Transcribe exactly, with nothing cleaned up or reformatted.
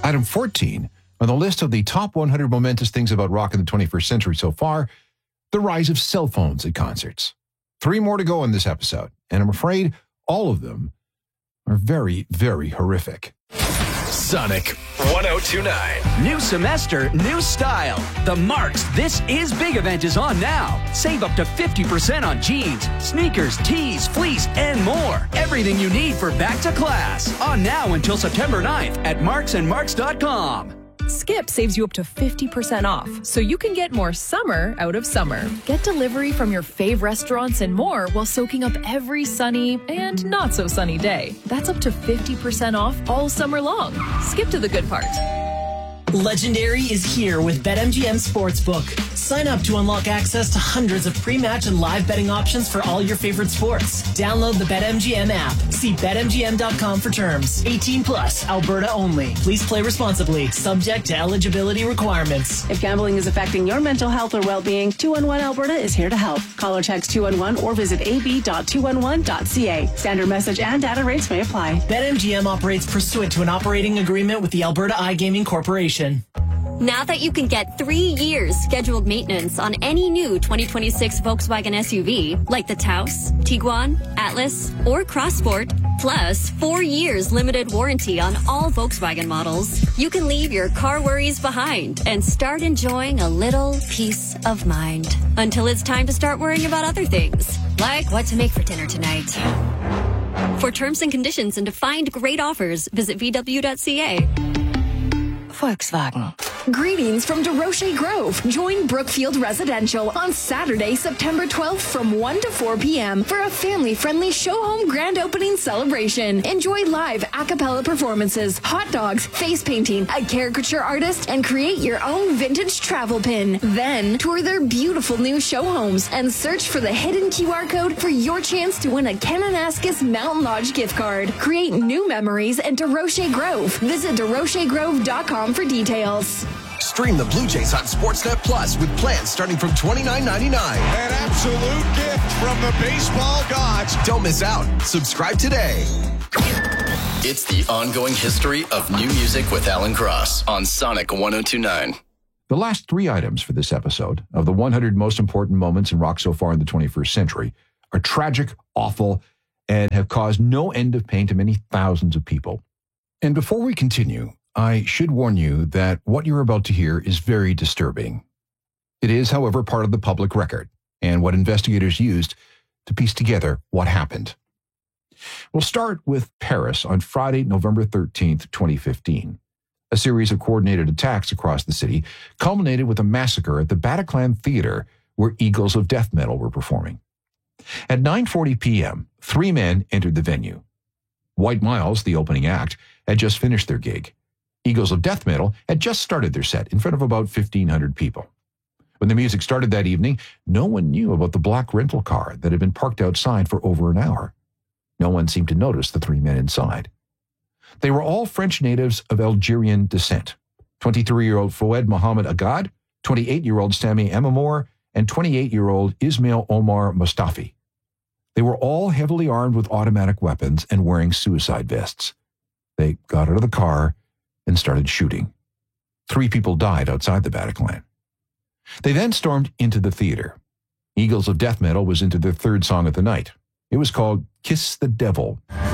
Item fourteen, on the list of the top one hundred momentous things about rock in the twenty-first century so far, the rise of cell phones at concerts. Three more to go in this episode, and I'm afraid all of them are very, very horrific. Sonic one oh two point nine. New semester, new style. The Marks This Is Big event is on now. Save up to fifty percent on jeans, sneakers, tees, fleece, and more. Everything you need for back to class. On now until September ninth at marks and marks dot com. Skip saves you up to fifty percent off, so you can get more summer out of summer. Get delivery from your fave restaurants and more while soaking up every sunny and not so sunny day. That's up to fifty percent off all summer long. Skip to the good part. Legendary is here with BetMGM Sportsbook. Sign up to unlock access to hundreds of pre-match and live betting options for all your favorite sports. Download the BetMGM app. See bet M G M dot com for terms. eighteen plus, Alberta only. Please play responsibly. Subject to eligibility requirements. If gambling is affecting your mental health or well-being, two one one Alberta is here to help. Call or text two one one or visit a b dot two one one dot c a. Standard message and data rates may apply. BetMGM operates pursuant to an operating agreement with the Alberta iGaming Corporation. Now that you can get three years scheduled maintenance on any new twenty twenty-six Volkswagen S U V, like the Taos, Tiguan, Atlas, or Crossport, plus four years limited warranty on all Volkswagen models, you can leave your car worries behind and start enjoying a little peace of mind. Until it's time to start worrying about other things, like what to make for dinner tonight. For terms and conditions and to find great offers, visit v w dot c a. Volkswagen. Greetings from DeRoche Grove. Join Brookfield Residential on Saturday, September twelfth from one to four p.m. for a family-friendly show home grand opening celebration. Enjoy live a cappella performances, hot dogs, face painting, a caricature artist, and create your own vintage travel pin. Then tour their beautiful new show homes and search for the hidden Q R code for your chance to win a Kananaskis Mountain Lodge gift card. Create new memories at DeRoche Grove. Visit deroche grove dot com for details. Stream the Blue Jays on Sportsnet Plus with plans starting from twenty-nine ninety-nine. An absolute gift from the baseball gods. Don't miss out. Subscribe today. It's the ongoing history of new music with Alan Cross on Sonic one oh two point nine. The last three items for this episode of the one hundred most important moments in rock so far in the twenty-first century are tragic, awful, and have caused no end of pain to many thousands of people. And before we continue, I should warn you that what you're about to hear is very disturbing. It is, however, part of the public record and what investigators used to piece together what happened. We'll start with Paris on Friday, November thirteenth, twenty fifteen. A series of coordinated attacks across the city culminated with a massacre at the Bataclan Theater where Eagles of Death Metal were performing. At nine forty p.m., three men entered the venue. White Miles, the opening act, had just finished their gig. Eagles of Death Metal had just started their set in front of about fifteen hundred people. When the music started that evening, no one knew about the black rental car that had been parked outside for over an hour. No one seemed to notice the three men inside. They were all French natives of Algerian descent. twenty-three-year-old Fouad Mohamed Agad, twenty-eight-year-old Sami Amamour, and twenty-eight-year-old Ismail Omar Mustafi. They were all heavily armed with automatic weapons and wearing suicide vests. They got out of the car and started shooting. Three people died outside the Bataclan. They then stormed into the theater. Eagles of Death Metal was into their third song of the night. It was called Kiss the Devil.